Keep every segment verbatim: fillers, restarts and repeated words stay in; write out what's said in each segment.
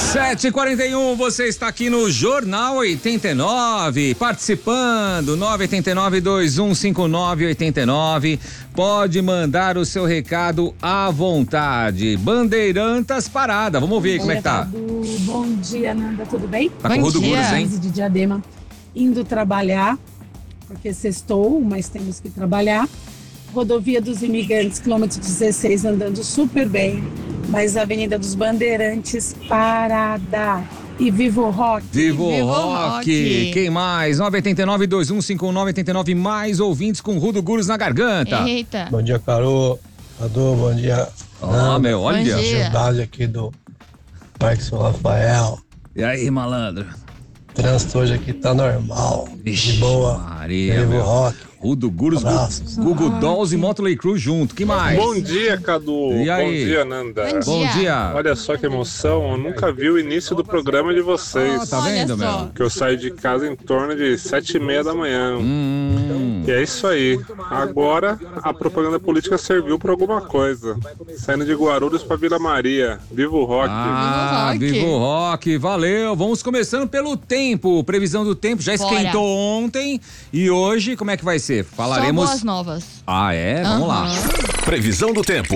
sete e quarenta e um, você está aqui no Jornal oitenta e nove, participando, nove oito nove, dois um cinco nove, oito nove. Pode mandar o seu recado à vontade. Bandeirantas Parada, vamos ouvir como é que tá. Bom dia, Nanda, tudo bem? Tá com o Rodo Gurus, hein? De Diadema, indo trabalhar, porque sextou, mas temos que trabalhar. Rodovia dos Imigrantes, quilômetro dezesseis, andando super bem. Mas a Avenida dos Bandeirantes, parada. E Vivo Rock. Vivo, Vivo Rock. Rock. Quem mais? nove oito nove, dois um cinco nove, oito nove. Mais ouvintes com Rodo Gurus na garganta. Eita. Bom dia, Carol. Cadu, bom dia. Ó, meu, olha. Bom dia. Gildade aqui do Parque São Rafael. E aí, malandro? O trânsito hoje aqui tá normal. Vixe, de boa. Maria, Vivo meu. Rock. Rodo Gurus, Abraços. Google Dolls e Motley Crue junto. Que mais? Bom dia, Cadu. E aí? Bom dia, Nanda. Bom Bom dia. Olha só que emoção, eu nunca vi o início do programa de vocês. Ah, tá Olha vendo, só. meu? Que eu saio de casa em torno de sete e meia da manhã. Hum. E é isso aí. Agora a propaganda política serviu pra alguma coisa. Saindo de Guarulhos pra Vila Maria. Viva o rock. Ah, Vivo Rock. Vivo Rock, valeu. Vamos começando pelo tempo. Previsão do tempo já Bora. esquentou ontem e hoje como é que vai ser? Falaremos. Só boas novas. Ah, é? Vamos lá. Aham. Previsão do tempo.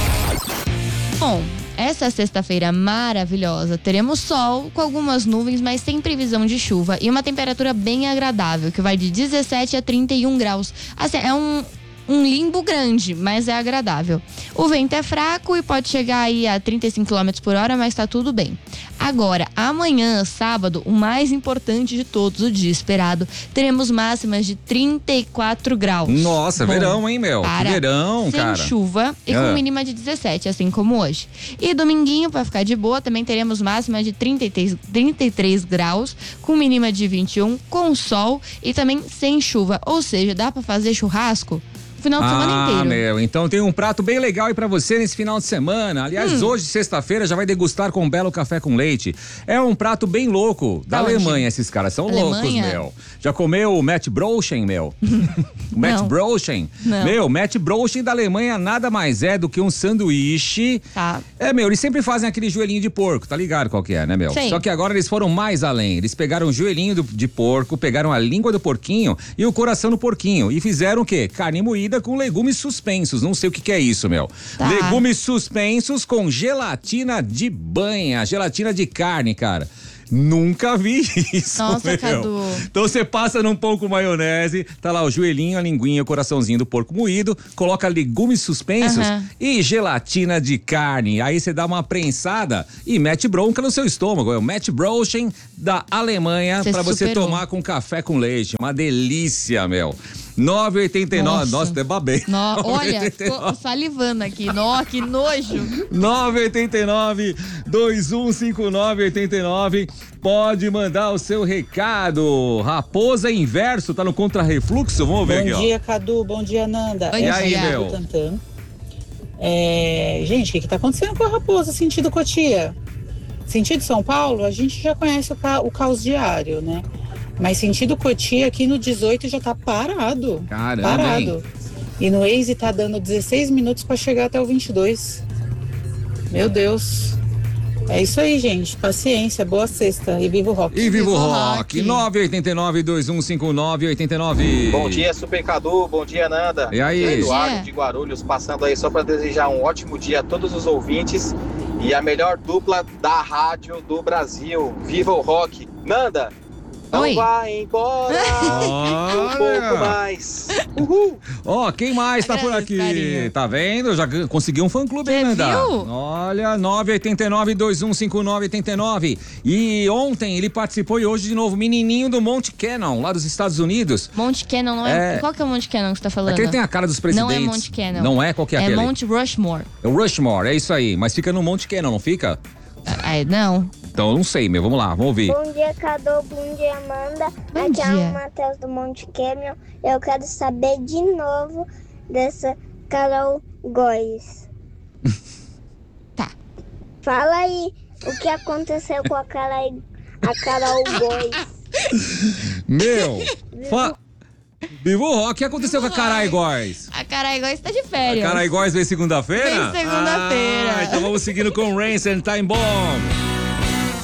Bom, essa sexta-feira maravilhosa, teremos sol com algumas nuvens, mas sem previsão de chuva e uma temperatura bem agradável, que vai de dezessete a trinta e um graus. Assim, é um, um limbo grande, mas é agradável. O vento é fraco e pode chegar aí a trinta e cinco quilômetros por hora, mas tá tudo bem. Agora, amanhã, sábado, o mais importante de todos, o dia esperado, teremos máximas de trinta e quatro graus. Nossa, Bom, verão, hein, meu? para, Que verão, sem cara. chuva e Ah. com mínima de dezessete, assim como hoje. E dominguinho, pra ficar de boa, também teremos máxima de trinta e três, trinta e três graus, com mínima de vinte e um, com sol e também sem chuva. Ou seja, dá pra fazer churrasco o final de semana Ah, inteiro. meu, então tem um prato bem legal aí pra você nesse final de semana. Aliás, Hum. hoje, sexta-feira, já vai degustar com um belo café com leite. É um prato bem louco, da Da onde? Alemanha, esses caras são loucos, Alemanha? meu. Já comeu o Matt Brochen, meu? O Matt Não. Brochen? Não. Meu, Matt Brochen da Alemanha nada mais é do que um sanduíche. Tá. É, meu, eles sempre fazem aquele joelhinho de porco, tá ligado qual que é, né, meu? Sei. Só que agora eles foram mais além. Eles pegaram o joelhinho do- de porco, pegaram a língua do porquinho e o coração do porquinho e fizeram o quê? Carne moída com legumes suspensos. Não sei o que que é isso, meu. Tá. Legumes suspensos com gelatina de banha, gelatina de carne, cara. Nunca vi isso, Nossa, meu. Cadu. Então você passa num pão com maionese, tá lá o joelhinho, a linguinha, o coraçãozinho do porco moído, coloca legumes suspensos Aham. e gelatina de carne. Aí você dá uma prensada e mete bronca no seu estômago. É o Matt Brochen da Alemanha Você pra você superou. tomar com café com leite. Uma delícia, meu. nove oito nove, nossa, até babei. No- olha, tô salivando aqui. Nó, que nojo. nove oito nove, dois um cinco nove, oito nove. Pode mandar o seu recado. Raposa Inverso, tá no contrarrefluxo? Vamos ver aqui, Bom ó. dia, Cadu. Bom dia, Nanda. Bom É E a aí, Raposa meu? do Tantã. É, gente, o que, que tá acontecendo com a Raposa, sentido Cotia? Sentido São Paulo, a gente já conhece o, ca- o caos diário, né? Mas sentido Cotia aqui no dezoito já tá parado. Caramba, Parado. E no Waze tá dando dezesseis minutos pra chegar até o vinte e dois. Meu Deus. É isso aí, gente. Paciência, boa sexta e viva o rock. E Vivo Vivo Rock, Rock. nove oito nove, dois um cinco nove, oito nove. Bom dia, Super Cadu. Bom dia, Nanda. E aí? Aqui é Eduardo Dia. de Guarulhos, passando aí só para desejar um ótimo dia a todos os ouvintes e a melhor dupla da rádio do Brasil. Viva o rock. Nanda, não Oi. vai embora. Um pouco mais. Uhul. Ó, quem mais tá por Agradeço, aqui? carinho. Tá vendo? Já g- conseguiu um fã-clube, Cê hein, Nanda? viu? Olha, nove oito nove, dois um cinco nove, oito nove. E ontem ele participou e hoje de novo, menininho do Monte Cannon, lá dos Estados Unidos. Monte Cannon, não é? É. Qual que é o Monte Cannon que você tá falando? Aquele tem a cara dos Não presidentes. é Monte Cannon. Não é? Qual que é, É aquele? Monte Rushmore. É o Rushmore, é isso aí. Mas fica no Monte Cannon, não fica? Ah, não. Então eu não sei, meu. Vamos lá, vamos ouvir. Bom dia, Cadu. Bom dia, Amanda. Bom Aqui é dia. o Matheus do Monte Cameron. Eu quero saber de novo dessa Carol Góes. Tá. Fala aí o que aconteceu com a, Cara... a Carol Góes. Meu, fa... Vivo Rock, o que aconteceu com a Carai Góes? A Carai Góes tá de A férias. Carai Góes veio segunda-feira? Vem segunda-feira. Ah, então vamos seguindo com Rain and Time Bomb.